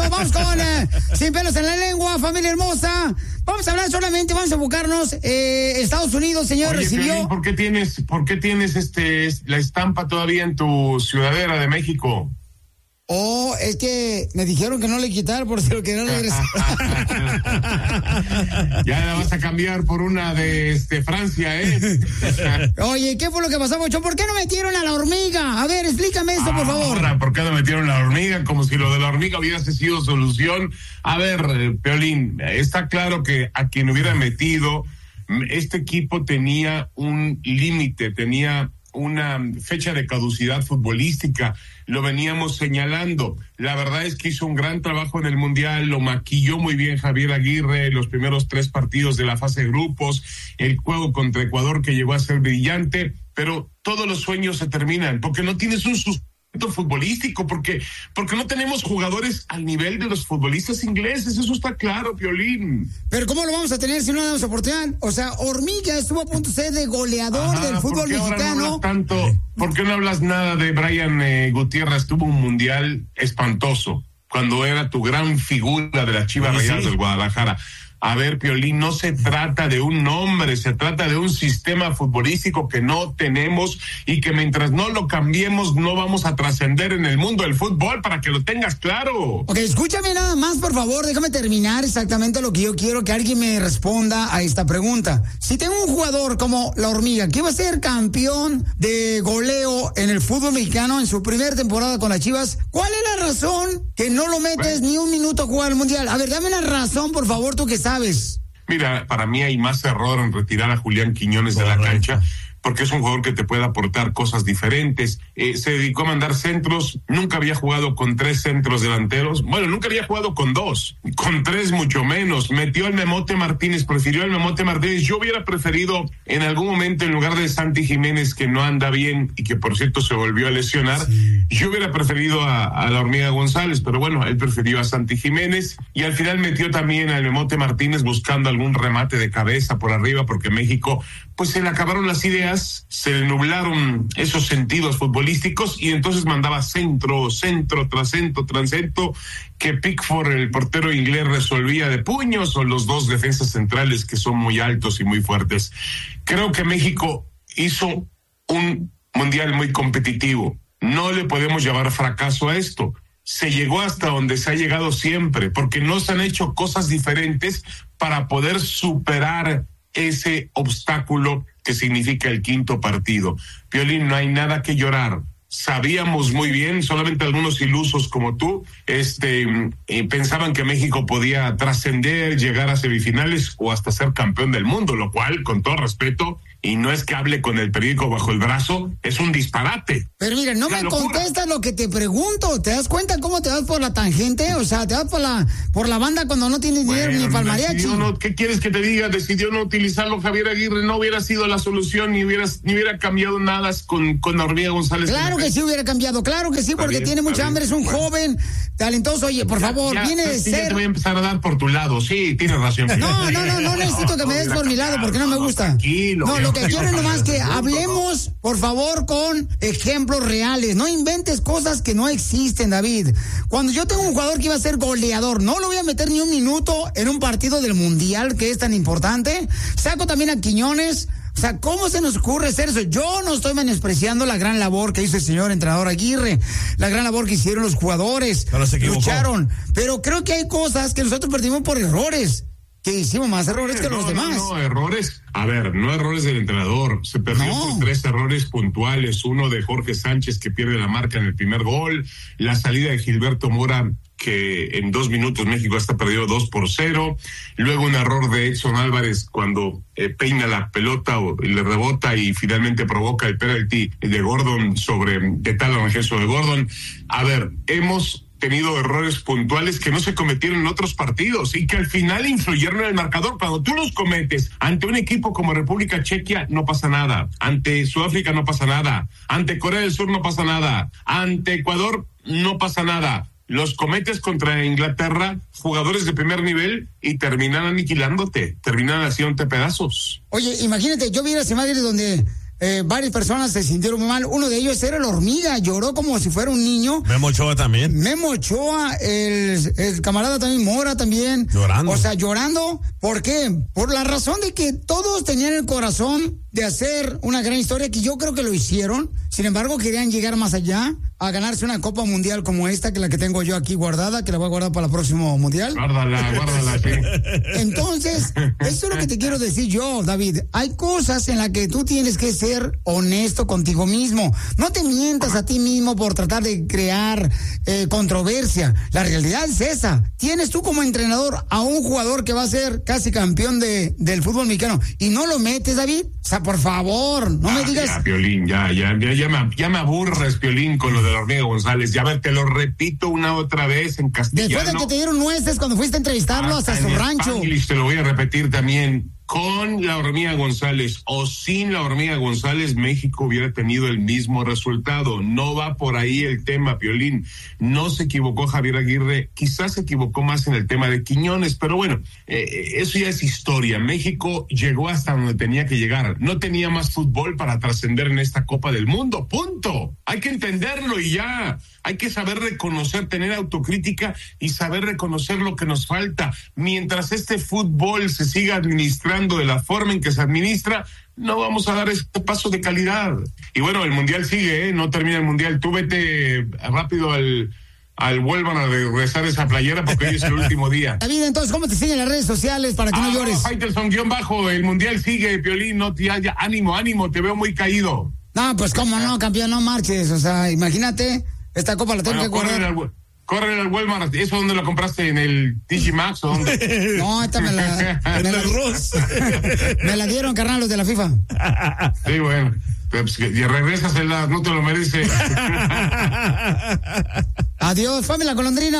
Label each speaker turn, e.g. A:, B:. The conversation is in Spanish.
A: vamos con Sin Pelos en la Lengua, familia hermosa. Vamos a hablar solamente, vamos a enfocarnos. Estados Unidos, señor,
B: Oye,
A: recibió...
B: Piolín, ¿por qué tienes la estampa todavía en tu sudadera de México?
A: Oh, es que me dijeron que no le quitara por si lo que no le regresó.
B: Ya la vas a cambiar por una de Francia, ¿eh?
A: Oye, ¿qué fue lo que pasó, Bochón? ¿Por qué no metieron a la hormiga? A ver, explícame esto, por favor.
B: Ahora, ¿por qué no metieron a la hormiga? Como si lo de la hormiga hubiese sido solución. A ver, Piolín, está claro que a quien hubiera metido, este equipo tenía un límite, tenía una fecha de caducidad futbolística, lo veníamos señalando. La verdad es que hizo un gran trabajo en el Mundial, lo maquilló muy bien Javier Aguirre, los primeros 3 partidos de la fase de grupos, el juego contra Ecuador que llegó a ser brillante, pero todos los sueños se terminan, porque no tienes un sustento futbolístico, porque no tenemos jugadores al nivel de los futbolistas ingleses, eso está claro, Piolín.
A: Pero ¿cómo lo vamos a tener si no le damos oportunidad? O sea, Hormiga estuvo a punto de ser de goleador del fútbol mexicano.
B: ¿Por qué no hablas nada de Brian Gutiérrez? Tuvo un mundial espantoso cuando era tu gran figura de las Chivas Rayadas del Guadalajara. A ver, Piolín, no se trata de un nombre, se trata de un sistema futbolístico que no tenemos y que mientras no lo cambiemos no vamos a trascender en el mundo del fútbol, para que lo tengas claro.
A: Ok, escúchame nada más, por favor, déjame terminar exactamente lo que yo quiero que alguien me responda a esta pregunta. Si tengo un jugador como la Hormiga, que iba a ser campeón de goleo en el fútbol mexicano en su primera temporada con las Chivas, ¿cuál es la razón que no lo metes ni un minuto a jugar al Mundial? A ver, dame la razón, por favor, tú que sabes.
B: Mira, para mí hay más error en retirar a Julián Quiñones de la cancha, porque es un jugador que te puede aportar cosas diferentes. Se dedicó a mandar centros, nunca había jugado con 3 centros delanteros, bueno, nunca había jugado con 2, con 3 mucho menos. Metió al Memote Martínez, prefirió al Memote Martínez. Yo hubiera preferido en algún momento, en lugar de Santi Jiménez, que no anda bien y que por cierto se volvió a lesionar, yo hubiera preferido a la Hormiga González, pero bueno, él prefirió a Santi Jiménez y al final metió también al Memote Martínez buscando algún remate de cabeza por arriba, porque México, pues se le acabaron las ideas, se le nublaron esos sentidos futbolísticos y entonces mandaba centro tras centro, que Pickford, el portero inglés, resolvía de puños, o los 2 defensas centrales que son muy altos y muy fuertes. Creo que México hizo un mundial muy competitivo. No le podemos llamar fracaso a esto. Se llegó hasta donde se ha llegado siempre, porque no se han hecho cosas diferentes para poder superar ese obstáculo que significa el 5º partido. Piolín, no hay nada que llorar. Sabíamos muy bien, solamente algunos ilusos como tú, pensaban que México podía trascender, llegar a semifinales o hasta ser campeón del mundo, lo cual, con todo respeto, y no es que hable con el periódico bajo el brazo, es un disparate.
A: Pero mira, no me contestas lo que te pregunto. ¿Te das cuenta cómo te vas por la tangente? O sea, te vas por la banda cuando no tienes dinero ni para el mariachi.
B: ¿Qué quieres que te diga? Decidió no utilizarlo Javier Aguirre, no hubiera sido la solución, ni hubiera cambiado nada con la Hormiga González.
A: Claro que sí hubiera cambiado, claro que sí, porque tiene mucha hambre, es un joven talentoso. Oye, por favor, viene de ser...
B: Ya te voy a empezar a dar por tu lado, sí, tienes razón.
A: No necesito que me des por mi lado, porque no me gusta.
B: Tranquilo.
A: No, lo que quiero es nomás que hablemos, por favor, con ejemplos reales. No inventes cosas que no existen, David. Cuando yo tengo un jugador que iba a ser goleador, no lo voy a meter ni un minuto en un partido del Mundial que es tan importante. Saco también a Quiñones. O sea, ¿cómo se nos ocurre hacer eso? Yo no estoy menospreciando la gran labor que hizo el señor entrenador Aguirre, la gran labor que hicieron los jugadores, lucharon, pero creo que hay cosas que nosotros perdimos por errores, que hicimos más errores que los demás.
B: No, errores, a ver, no errores del entrenador, se perdió por 3 errores puntuales, uno de Jorge Sánchez que pierde la marca en el primer gol, la salida de Gilberto Mora, que en 2 minutos México está perdido 2-0, luego un error de Edson Álvarez cuando peina la pelota y le rebota y finalmente provoca el penalti de Gordon de Talon Gesso de Gordon. A ver, hemos tenido errores puntuales que no se cometieron en otros partidos y que al final influyeron en el marcador. Cuando tú los cometes ante un equipo como República Chequia, no pasa nada, ante Sudáfrica no pasa nada, ante Corea del Sur no pasa nada, ante Ecuador no pasa nada. Los cometes contra Inglaterra, jugadores de primer nivel, y terminan aniquilándote, terminan haciéndote pedazos.
A: Oye, imagínate, yo vi las imágenes donde varias personas se sintieron muy mal. Uno de ellos era la Hormiga, lloró como si fuera un niño.
C: Memo Ochoa también.
A: Memo Ochoa, el camarada también, Mora también.
C: Llorando.
A: O sea, llorando. ¿Por qué? Por la razón de que todos tenían el corazón de hacer una gran historia, que yo creo que lo hicieron. Sin embargo, querían llegar más allá, a ganarse una Copa Mundial como esta, que la que tengo yo aquí guardada, que la voy a guardar para el próximo Mundial.
B: Guárdala, sí.
A: Entonces, eso es lo que te quiero decir yo, David. Hay cosas en las que tú tienes que ser honesto contigo mismo. No te mientas a ti mismo por tratar de crear controversia. La realidad es esa. Tienes tú como entrenador a un jugador que va a ser casi campeón del fútbol mexicano y no lo metes, David. O sea, por favor, no me digas.
B: Ya, Piolín, ya me aburres, Piolín, con lo de la Hormiga González. Ya ver, te lo repito una otra vez en castellano.
A: Después de que te dieron nueces cuando fuiste a entrevistarlo hasta su rancho.
B: Te lo voy a repetir también. Con la Hormiga González o sin la Hormiga González, México hubiera tenido el mismo resultado. No va por ahí el tema, Piolín. No se equivocó Javier Aguirre, quizás se equivocó más en el tema de Quiñones, pero bueno, eso ya es historia. México llegó hasta donde tenía que llegar. No tenía más fútbol para trascender en esta Copa del Mundo, punto. Hay que entenderlo y ya. Hay que saber reconocer, tener autocrítica y saber reconocer lo que nos falta. Mientras este fútbol se siga administrando de la forma en que se administra, no vamos a dar este paso de calidad. Y bueno, el Mundial sigue, no termina el Mundial. Tú vete rápido al vuelvan a regresar esa playera porque hoy es el último día.
A: David, entonces, ¿cómo te siguen las redes sociales para que no llores?
B: Faitelson _, el Mundial sigue, Piolín, no te haya, ánimo, te veo muy caído.
A: No, pues cómo no, campeón, no marches, o sea, imagínate, esta copa la tengo que guardar.
B: Córrele al Walmart. ¿Eso dónde lo compraste? ¿En el TG Maxx o dónde?
A: No, esta me la dieron, carnal, los de la FIFA.
B: Sí, bueno. Pues, y regrésasela, no te lo mereces.
A: Adiós, familia golondrina.